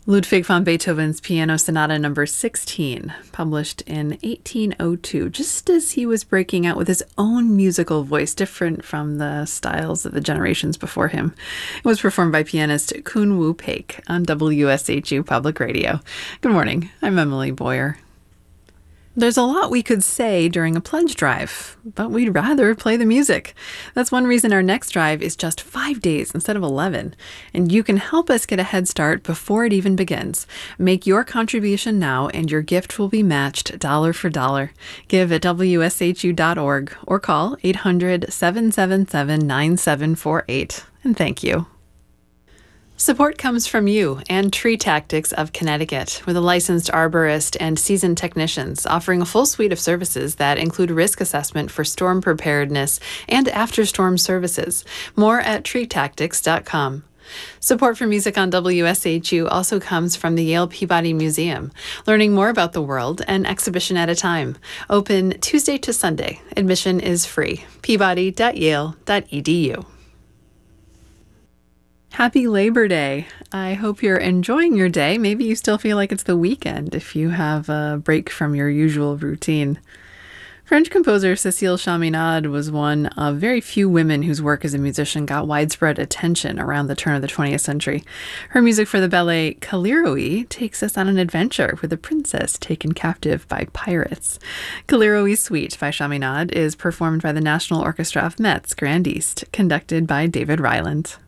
Ludwig van Beethoven's Piano Sonata No. 16, published in 1802, just as he was breaking out with his own musical voice, different from the styles of the generations before him. It was performed by pianist Koen Woo-Paek on WSHU Public Radio. Good morning, I'm Emily Boyer. There's a lot we could say during a pledge drive, but we'd rather play the music. That's one reason our next drive is just 5 days instead of 11, and you can help us get a head start before it even begins. Make your contribution now, and your gift will be matched dollar for dollar. Give at WSHU.org or call 800-777-9748, and thank you. Support comes from you and Tree Tactics of Connecticut, with a licensed arborist and seasoned technicians offering a full suite of services that include risk assessment for storm preparedness and after-storm services. More at treetactics.com. Support for music on WSHU also comes from the Yale Peabody Museum. Learning more about the world, an exhibition at a time. Open Tuesday to Sunday. Admission is free. peabody.yale.edu. Happy Labor Day. I hope you're enjoying your day. Maybe you still feel like it's the weekend if you have a break from your usual routine. French composer Cécile Chaminade was one of very few women whose work as a musician got widespread attention around the turn of the 20th century. Her music for the ballet Kaliroe takes us on an adventure with a princess taken captive by pirates. Kaliroe Suite by Chaminade is performed by the National Orchestra of Metz Grand East, conducted by David Ryland.